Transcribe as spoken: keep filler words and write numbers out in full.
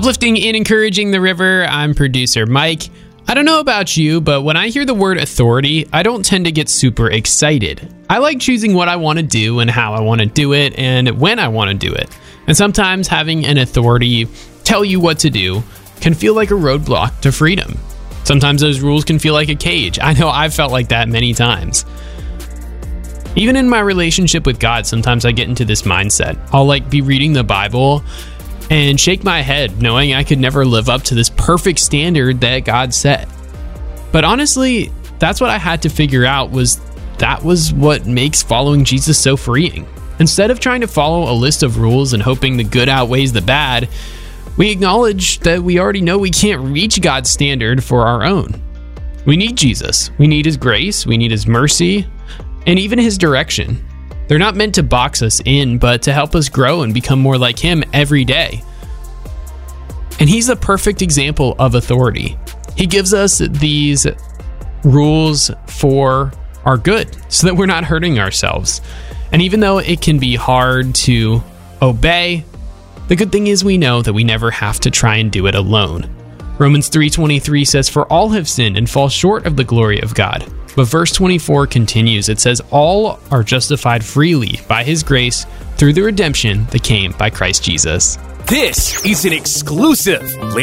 Uplifting and encouraging the river, I'm producer Mike. I don't know about you, but when I hear the word authority, I don't tend to get super excited. I like choosing what I want to do and how I want to do it and when I want to do it. And sometimes having an authority tell you what to do can feel like a roadblock to freedom. Sometimes those rules can feel like a cage. I know I've felt like that many times. Even in my relationship with God, sometimes I get into this mindset. I'll like be reading the Bible and shake my head knowing I could never live up to this perfect standard that God set. But honestly, that's what I had to figure out was that was what makes following Jesus so freeing. Instead of trying to follow a list of rules and hoping the good outweighs the bad, we acknowledge that we already know we can't reach God's standard for our own. We need Jesus. We need His grace. We need His mercy and even His direction. They're not meant to box us in, but to help us grow and become more like Him every day. And He's the perfect example of authority. He gives us these rules for our good so that we're not hurting ourselves. And even though it can be hard to obey, the good thing is we know that we never have to try and do it alone. Romans three twenty-three says, "For all have sinned and fall short of the glory of God." But verse twenty-four continues. It says, "All are justified freely by His grace through the redemption that came by Christ Jesus." This is an exclusive